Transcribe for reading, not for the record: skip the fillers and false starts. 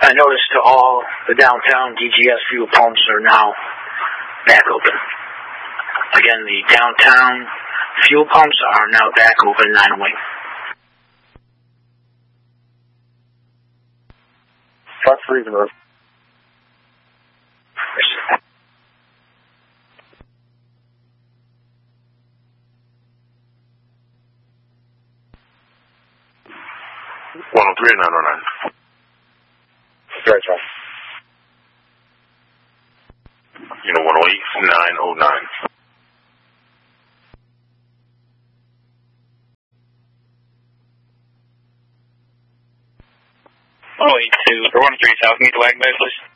I noticed all the downtown DGS fuel pumps are now back open. Again, the downtown fuel pumps are now back open 908. Front freezing roof. (103 and 909). Right, John. Unit 108, 909. Oh, 82, or 103 South, meet the wagon bay, please.